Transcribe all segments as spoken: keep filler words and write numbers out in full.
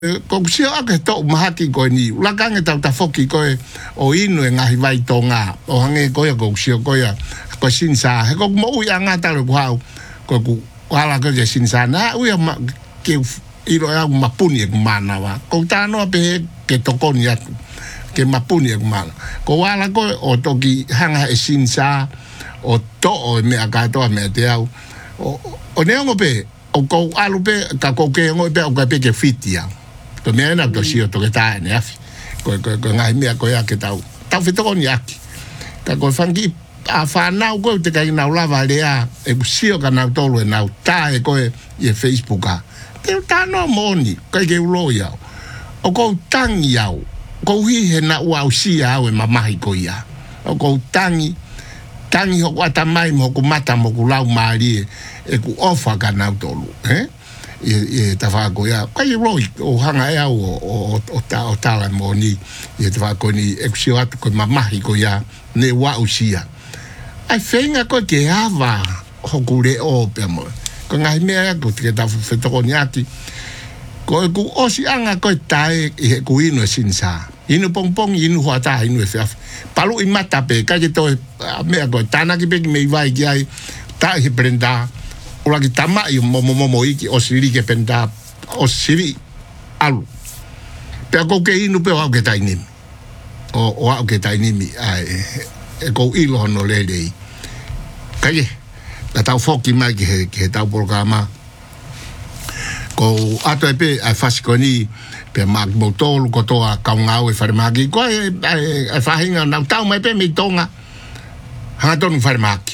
ko si ake to mahaki ko ni la ka nge ta ta foki ko o inu nga hi vai tonga o hange ko ya ko si ko ya ko sinsa he ko mo ya nga ta lo ko ko ku ala ko je sinsa na u ya ma ke iro ya mapuni ek mana wa ko ta no pe ke to ko ni ke mapuni ek mana ko ala ko o to ki hanga e sinsa o to o me aka to me te au o o ne ngo pe o ko alu pe ka ko ke ngo pe o ka pe ke fitia to me na to si o to que ta ne afi ko ko ko ngai me ko ya que tau tau fito con yaki ka ko fangi a fa na ko te ka na la valea e si o kana to lo na ta e ko e Facebook a te ta no moni ka ke lo ya o ko tang ya ko hi he na wa si ya o mama hi ko ya o ko tangi tangi ho ata mai mo ko mata mo ko lau mari e ku ofa kana to lo eh e e ta fa ko ya ka i roi o hanga ya o o o ta o ta la moni e ta fa ko ni exioat ko mama hi ko ya ne wa usia ai fenga ko ke ava ho kure o pe mo ko ngai me ko te ta fe to ko nyati ko ku o si anga ko tai e ku ino sinsa ino pong pong ino ho ta ino fe palu i mata pe ka ke to me ko tana ki pe me vai ki ai ta hi prenda ora ki tama i mo mo mo iki o siri ke penda o siri alu pe ko ke inu pe o ke tai ni o o ke tai ni mi ai e ko ilo no le le ka ye la tau foki mai ke ke tau programa ko ato e pe ai fasikoni pe mag motor ko to a kaungau e farmaki ko e e fahinga na tau mai pe mi tonga ha ton farmaki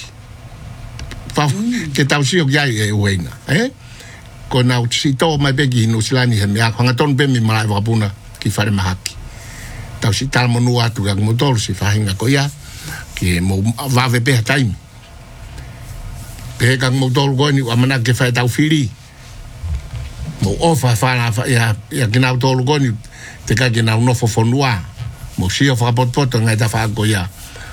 ke tau si o yai e uena eh ko na si to mai be gi no silani he me hanga ton be mi mai wa puna ki fare mahaki tau si tal mo nu atu ga motor si fa hinga ko ya ke mo va ve pe time pe ga motor go ni amana ke fa tau fili mo ofa fa la ya ya ke na motor go ni te ka ke na no fo fonua mo si o fa pot pot nga ta fa go ya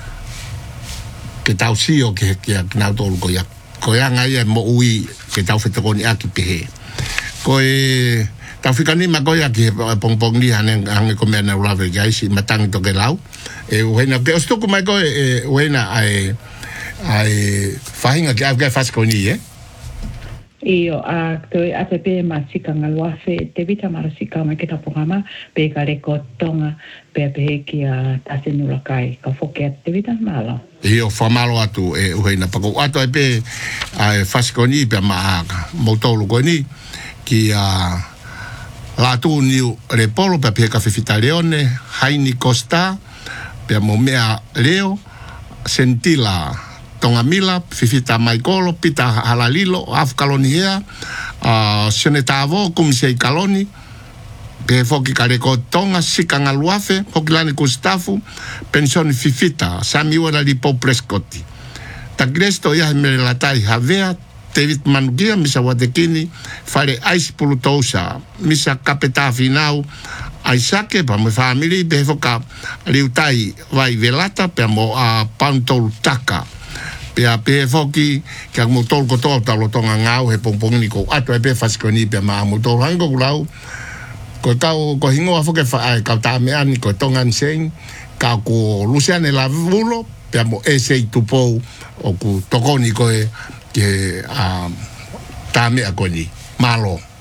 ke tau si o ke ke na motor go ya ko ya ngai mo ui ke tau fete ko ni aki pe ko e tau fikani ma ko ya ke pong pong ni hanen ang ko me na lave guys i matang to ke lau e wena ke sto ko mai ko e wena ai ai fahinga ke ave fas ko ni eh io a to a te pe masika ngalwa fe te vita marasika ma ke ta programa pe ka le ko tonga pe pe ki a tasenula kai ka foket te vita malo io fa malo atu e uena pa ko atu e pe ai faskoni pe ma motolo ko ni ki a la tu ni le polo pe pe ka fita leone haini costa pe mo mea leo sentila tonga mila fifita maikolo pita halalilo af kalonia a senetavo kum sei kaloni pe foki kare ko tonga sikanga luafe hokilani kustafu pensioni fifita sami ora li po prescoti ta gresto ya me la tai havea David Mangia misa watekini fare ice pulutosa misa kapeta finau aisake pa mo family be foka liutai vai velata pe mo a pantol taka pe a pe foki ke mo tol ko to ta lo tonga ngau he pompong ni ko ato e pe faskoni pe ma mo to hango lau ko kau ko hingo afo ke fa ka ta me ani ko tongan sen ka ko luciane la vulo pe mo ese tupo o ku tokoni ko e ke a ta me akoni malo